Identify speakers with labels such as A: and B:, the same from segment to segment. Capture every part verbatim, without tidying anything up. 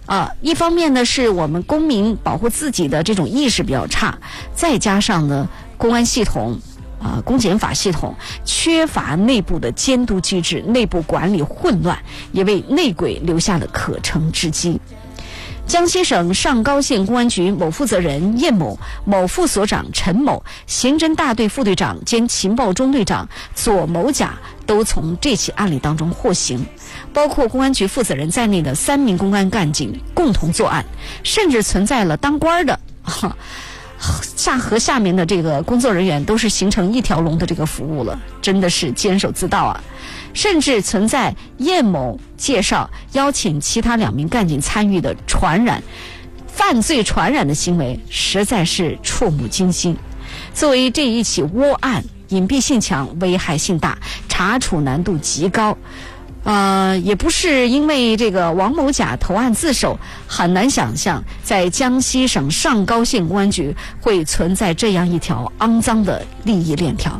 A: 啊，一方面呢是我们公民保护自己的这种意识比较差，再加上呢公安系统啊、公检法系统缺乏内部的监督机制，内部管理混乱，也为内鬼留下了可乘之机。江西省上高县公安局某负责人叶某、某副所长陈某、刑侦大队副队长兼情报中队长左某甲都从这起案例当中获刑，包括公安局负责人在内的三名公安干警共同作案，甚至存在了当官的哈下和下面的这个工作人员都是形成一条龙的这个服务了，真的是监守自盗啊！甚至存在叶某介绍邀请其他两名干警参与的传染犯罪传染的行为，实在是触目惊心。作为这一起窝案，隐蔽性强，危害性大，查处难度极高。呃，也不是因为这个王某甲投案自首，很难想象在江西省上高县公安局会存在这样一条肮脏的利益链条。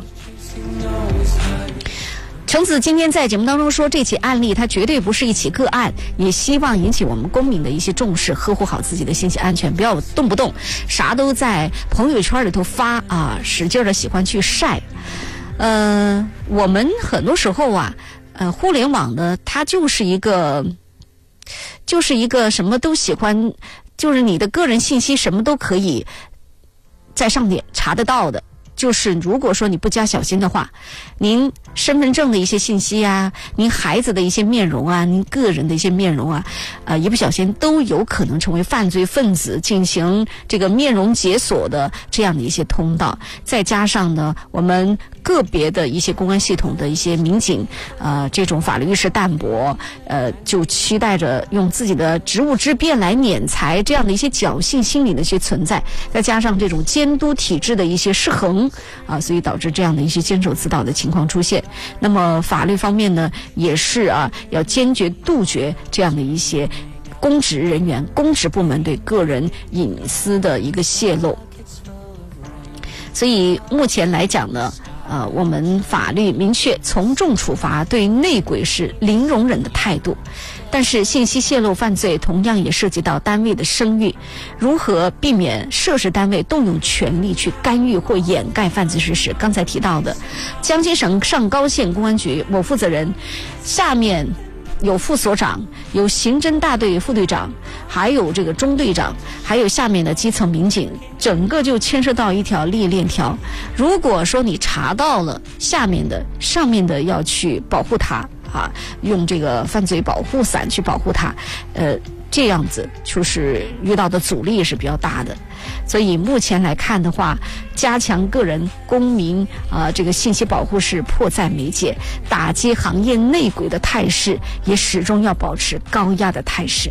A: 橙子今天在节目当中说，这起案例它绝对不是一起个案，也希望引起我们公民的一些重视，呵护好自己的信息安全，不要动不动啥都在朋友圈里头发啊，使劲的喜欢去晒。呃，我们很多时候啊，呃，互联网呢，它就是一个，就是一个什么都喜欢，就是你的个人信息什么都可以在上面查得到的。就是如果说你不加小心的话，您身份证的一些信息啊，您孩子的一些面容啊，您个人的一些面容啊，呃，一不小心都有可能成为犯罪分子进行这个面容解锁的这样的一些通道。再加上呢，我们个别的一些公安系统的一些民警，呃，这种法律意识淡薄，呃，就期待着用自己的职务之便来敛财，这样的一些侥幸心理的一些存在，再加上这种监督体制的一些失衡啊，所以导致这样的一些监守自盗的情况出现。那么法律方面呢，也是啊，要坚决杜绝这样的一些公职人员、公职部门对个人隐私的一个泄露。所以目前来讲呢，呃，我们法律明确从重处罚，对内鬼是零容忍的态度。但是信息泄露犯罪同样也涉及到单位的声誉，如何避免涉事单位动用权力去干预或掩盖犯罪事实？刚才提到的江西省上高县公安局某负责人下面有副所长，有刑侦大队副队长，还有这个中队长，还有下面的基层民警，整个就牵涉到一条利益链条。如果说你查到了下面的，上面的要去保护他啊，用这个犯罪保护伞去保护他，呃，这样子就是遇到的阻力是比较大的。所以目前来看的话，加强个人公民啊、呃、这个信息保护是迫在眉睫，打击行业内鬼的态势也始终要保持高压的态势。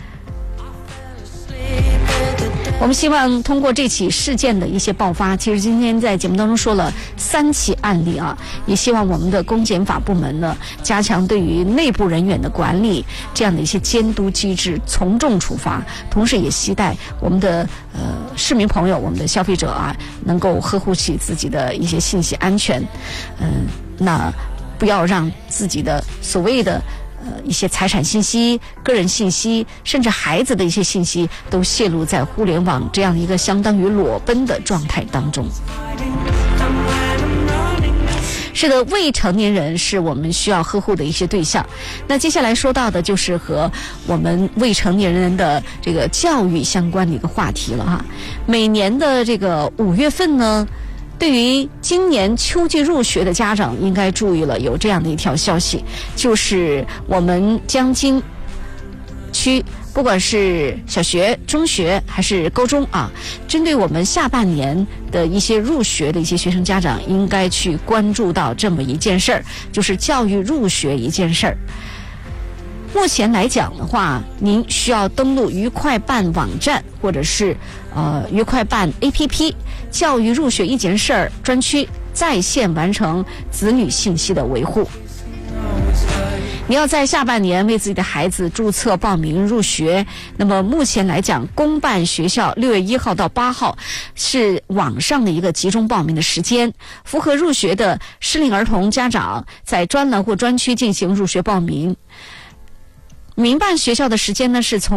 A: 我们希望通过这起事件的一些爆发，其实今天在节目当中说了三起案例啊，也希望我们的公检法部门呢加强对于内部人员的管理，这样的一些监督机制，从重处罚，同时也期待我们的呃市民朋友、我们的消费者啊，能够呵护起自己的一些信息安全，嗯、呃，那不要让自己的所谓的呃，一些财产信息、个人信息，甚至孩子的一些信息，都泄露在互联网这样一个相当于裸奔的状态当中。是的，未成年人是我们需要呵护的一些对象。那接下来说到的就是和我们未成年人的这个教育相关的一个话题了哈。每年的这个五月份呢，对于今年秋季入学的家长应该注意了，有这样的一条消息，就是我们江津区不管是小学、中学还是高中啊，针对我们下半年的一些入学的一些学生家长，应该去关注到这么一件事儿，就是教育入学一件事儿。目前来讲的话，您需要登录愉快办网站或者是呃愉快办 A P P 教育入学一件事儿专区，在线完成子女信息的维护。你要在下半年为自己的孩子注册报名入学，那么目前来讲，公办学校六月一号到八号是网上的一个集中报名的时间，符合入学的适龄儿童家长在专栏或专区进行入学报名。民办学校的时间呢是从